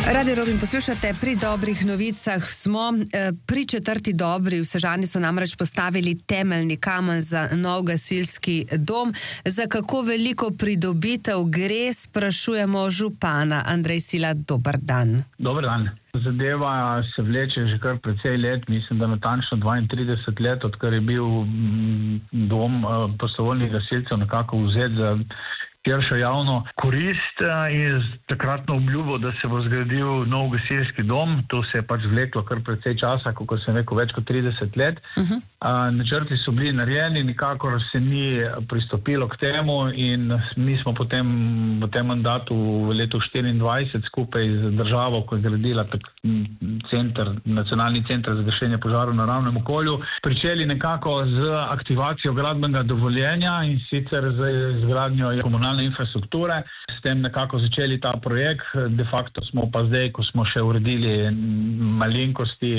Radio Robin, poslušate Pri dobrih novicah. Smo pri četrti dobri. V Sežani so namreč postavili temeljni kamen za nov gasilski dom. Za kako veliko pridobitev gre, sprašujemo župana. Andrej Sila, dober dan. Dober dan. Zadeva se vleče že kar precej let, mislim, da natančno 32 let, odkar je bil dom prostovoljnih gasilcev nekako vzet za širšo javno korist in takratno obljubo, da se bo zgradil nov gasilski dom. To se je pač vleklo kar precej časa, kot sem rekel, več kot 30 let. Načrti so bili narejeni, nikakor se ni pristopilo k temu in mi smo potem v tem mandatu v letu 24 skupaj z državo, ko je gradila Nacionalni center za gašenje požarov na naravnem okolju, pričeli nekako z aktivacijo gradbenega dovoljenja in sicer z izgradnjo komunalne infrastrukture. S tem nekako začeli ta projekt. De facto smo pa zdaj, ko smo še uredili malenkosti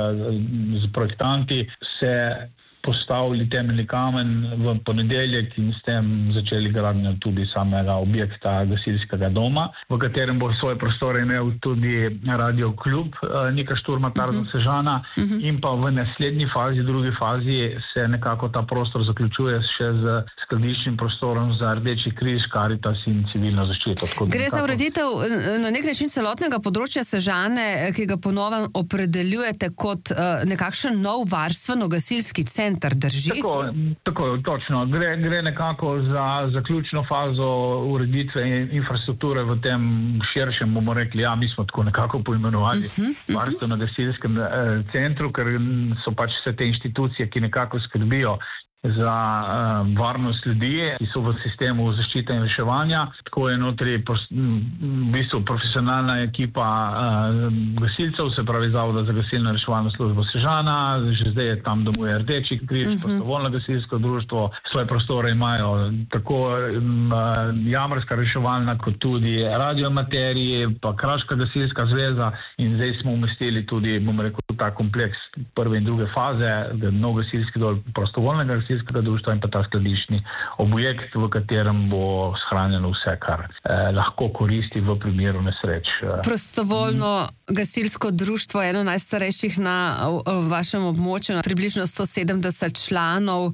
z projektanti, se postavili temeljni kamen v ponedeljek in s tem začeli gradnjo tudi samega objekta gasilskega doma, v katerem bo svoje prostore imel tudi radio klub Nika Šturma Tarzan Sežana in pa v naslednji fazi, drugi fazi se nekako ta prostor zaključuje še z skladiščnim prostorom za Rdeči križ, Karitas in civilno zaščito. Gre za ureditev na nek način celotnega področja Sežane, ki ga po novem opredeljujete kot nekakšen nov varstveno-gasilski center. Drži? Tako, točno. Gre nekako za zaključno fazo ureditve infrastrukture v tem širšem, bomo rekli, mi smo tako nekako poimenovali varstveno-gasilskem centru, ker so pač vse te inštitucije, ki nekako skrbijo za varnost ljudi, ki so v sistemu zaščite in reševanja. Tako je notri v bistvu profesionalna ekipa gasilcev, se pravi Zavoda za gasilno reševalno službo Sežana, že zdaj je tam domuje Rdeči križ, prostovoljno gasilsko društvo, svoje prostore imajo tako Jamarska reševalna, kot tudi radioamateriji, pa Kraška gasilska zveza in zdaj smo umestili tudi, bomo rekel, ta kompleks prve in druge faze, nov gasilski dol prostovoljnega gasilskega društva in pa ta skladiščni objekt, v katerem bo shranjeno vse, kar lahko koristi v primeru nesreč. Prostovoljno gasilsko društvo je eno najstarejših na vašem območju, približno 170 članov,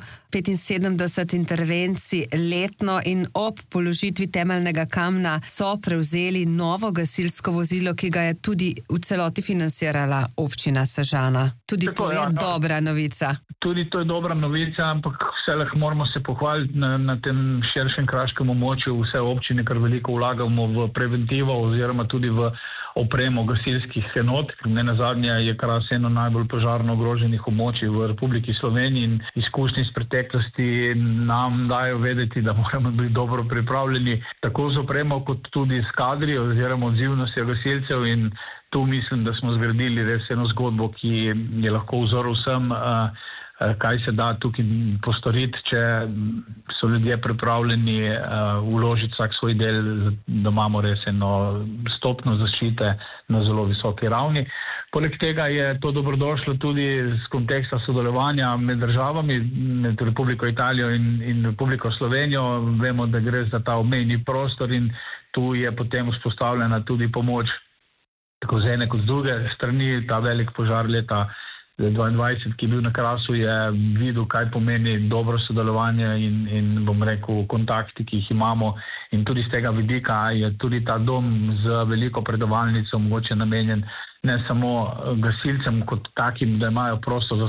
75 intervencij letno in ob položitvi temeljnega kamna so prevzeli novo gasilsko vozilo, ki ga je tudi v celoti financirala občina Sežana. Tudi to je dobra novica. Tudi to je dobra novica, ampak vseleh moramo se pohvaliti na tem širšem kraškem območju. Vse občine kar veliko vlagamo v preventivo oziroma tudi v opremo gasilskih enot. Nenazadnje je Kras eno najbolj požarno ogroženih območij v Republiki Sloveniji in izkušnje iz preteklosti nam dajo vedeti, da moramo biti dobro pripravljeni tako z opremo kot tudi s kadri oziroma odzivnostjo gasilcev in tu mislim, da smo zgradili res eno zgodbo, ki je lahko vzor vsem, kaj se da tukaj postoriti, če so ljudje pripravljeni vložiti vsak svoj del, da imamo res eno stopno zaščite na zelo visoki ravni. Poleg tega je to dobrodošlo tudi z konteksta sodelovanja med državami, med Republiko Italijo in Republiko Slovenijo. Vemo, da gre za ta obmejni prostor in tu je potem vzpostavljena tudi pomoč tako z ene kot z druge strani. Ta velik požar leta 22, ki je bil na Krasu, je videl, kaj pomeni dobro sodelovanje in bom rekel, kontakti, ki jih imamo. In tudi z tega vidika je tudi ta dom z veliko predavalnico mogoče namenjen ne samo gasilcem kot takim, da imajo prostor za